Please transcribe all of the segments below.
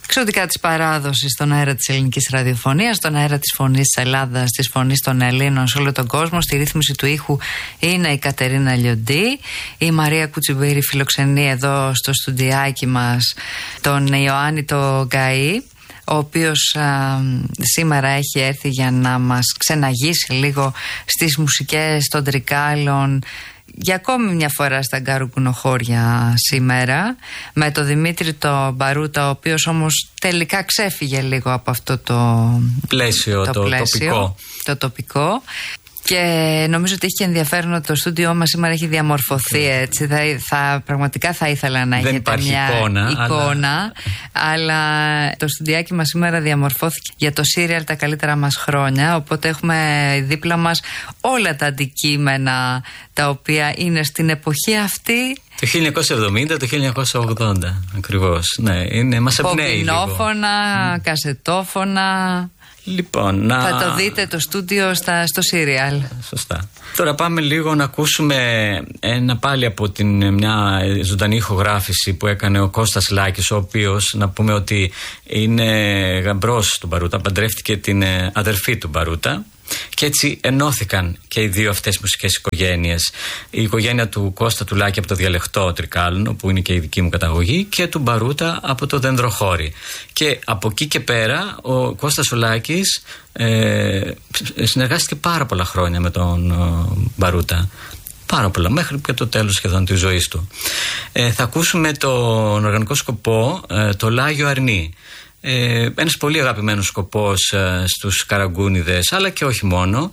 εξωτικά της παράδοσης στον αέρα της ελληνικής ραδιοφωνίας, στον αέρα της φωνής της Ελλάδας, της φωνής των Ελλήνων σε όλο τον κόσμο. Στη ρύθμιση του ήχου είναι η Κατερίνα Λιοντή. Η Μαρία Κουτσιμπήρη φιλοξενεί εδώ στο στουντιάκι μας τον Ιωάννη το Γκαΐ, ο οποίος σήμερα έχει έρθει για να μας ξεναγήσει λίγο στις μουσικές των Τρικάλων, για ακόμη μια φορά στα Γκαρουγουνοχώρια σήμερα, με τον Δημήτρη το Μπαρούτα, ο οποίος όμως τελικά ξέφυγε λίγο από αυτό το πλαίσιο, το τοπικό. Και νομίζω ότι έχει και ενδιαφέρον ότι το στούντιό μας σήμερα έχει διαμορφωθεί έτσι. Πραγματικά θα ήθελα να έχετε μια εικόνα, αλλά το στούντιάκι μας σήμερα διαμορφώθηκε για το σύριαλ Τα καλύτερα μας χρόνια. Οπότε έχουμε δίπλα μας όλα τα αντικείμενα τα οποία είναι στην εποχή αυτή. Το 1970, το 1980 ακριβώς. Ναι, μας εμπνέει λίγο. Ποπινόφωνα, κασετόφωνα. Λοιπόν, θα το δείτε το στούντιο στο σύριαλ. Σωστά. Τώρα πάμε λίγο να ακούσουμε πάλι από μια ζωντανή ηχογράφηση που έκανε ο Κώστας Λάκης, ο οποίος, να πούμε ότι είναι γαμπρός του Μπαρούτα, παντρεύτηκε την αδερφή του Μπαρούτα. Και έτσι ενώθηκαν και οι δύο αυτές μουσικές οικογένειες. Η οικογένεια του Κώστα του Λάκη από το διαλεκτό Τρικάλων, όπου είναι και η δική μου καταγωγή, και του Μπαρούτα από το Δενδροχώρι. Και από εκεί και πέρα ο Κώστας ο Λάκης συνεργάστηκε πάρα πολλά χρόνια με τον Μπαρούτα. Πάρα πολλά, μέχρι και το τέλος σχεδόν της ζωής του. Θα ακούσουμε τον οργανικό σκοπό, το Λάγιο Αρνί. Ένας πολύ αγαπημένος σκοπός στους Καραγκούνιδες, αλλά και όχι μόνο,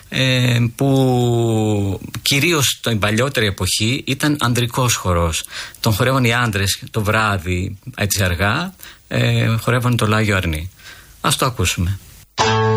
που κυρίως την παλιότερη εποχή ήταν ανδρικός χορός. Τον χορεύαν οι άντρες το βράδυ, έτσι αργά, χορεύαν το Λάγιο Αρνί. Ας το ακούσουμε.